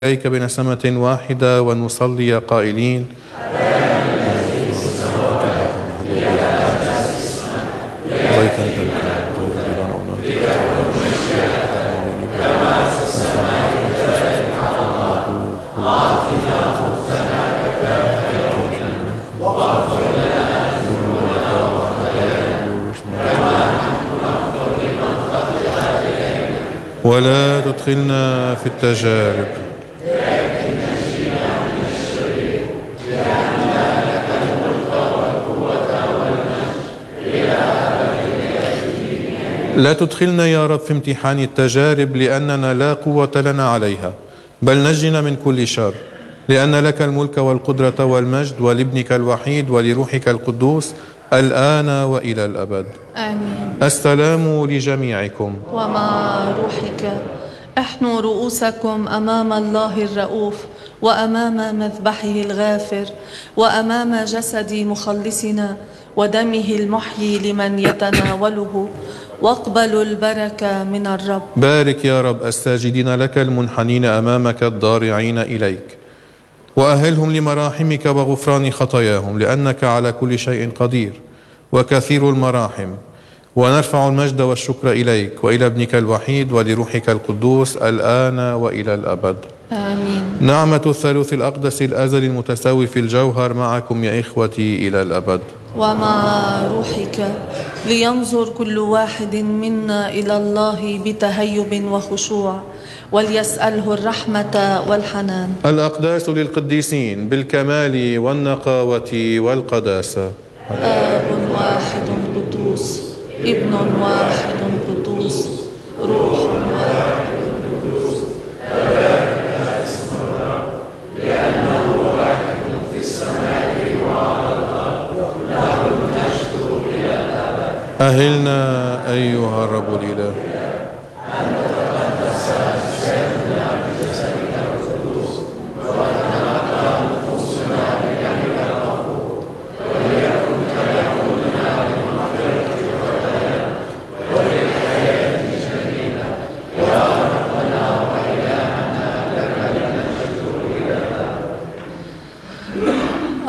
إليك بنسمة واحدة ونصلي قائلين ولا تدخلنا في التجارب لا تدخلنا يا رب في امتحان التجارب، لأننا لا قوة لنا عليها، بل نجنا من كل شر، لأن لك الملك والقدرة والمجد، ولابنك الوحيد ولروحك القدوس الآن وإلى الأبد. آمين. السلام لجميعكم ومع روحك. احنوا رؤوسكم أمام الله الرؤوف، وأمام مذبحه الغافر، وأمام جسد مخلصنا ودمه المحيي لمن يتناوله، واقبلوا البركة من الرب. بارك يا رب الساجدين لك المنحنين أمامك الضارعين إليك، وأهلهم لمراحمك وغفران خطاياهم، لأنك على كل شيء قدير وكثير المراحم. ونرفع المجد والشكر إليك وإلى ابنك الوحيد ولروحك القدوس الآن وإلى الأبد. آمين. نعمة الثالوث الأقدس الأزلي المتساوي في الجوهر معكم يا إخوتي إلى الأبد. ومع روحك. لينظر كل واحد منا إلى الله بتهيب وخشوع، وليسأله الرحمة والحنان. الأقداس للقديسين بالكمال والنقاوة والقداسة. آب واحد قدوس، ابن واحد قدوس، روح واحد قدوس. لأنه واحد في السماء وعلى الأرض، له المجد إلى الأبد. أهلنا أيها الرب الإله.